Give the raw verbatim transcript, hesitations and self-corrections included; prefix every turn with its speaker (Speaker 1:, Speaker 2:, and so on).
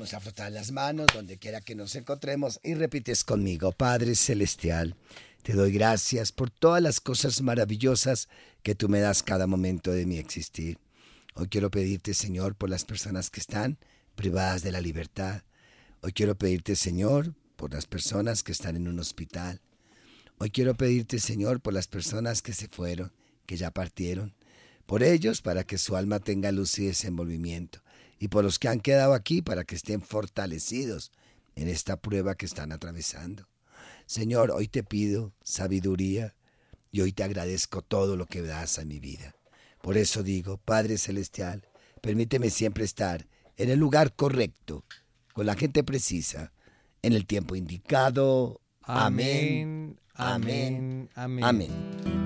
Speaker 1: Vamos a frotar las manos donde quiera que nos encontremos y repites conmigo. Padre Celestial, te doy gracias por todas las cosas maravillosas que tú me das cada momento de mi existir. Hoy quiero pedirte, Señor, por las personas que están privadas de la libertad. Hoy quiero pedirte, Señor, por las personas que están en un hospital. Hoy quiero pedirte, Señor, por las personas que se fueron, que ya partieron. Por ellos, para que su alma tenga luz y desenvolvimiento. Y por los que han quedado aquí, para que estén fortalecidos en esta prueba que están atravesando. Señor, hoy te pido sabiduría y hoy te agradezco todo lo que das a mi vida. Por eso digo, Padre Celestial, permíteme siempre estar en el lugar correcto, con la gente precisa, en el tiempo indicado. Amén,
Speaker 2: Amén, amén,
Speaker 1: amén,
Speaker 2: amén.
Speaker 1: amén.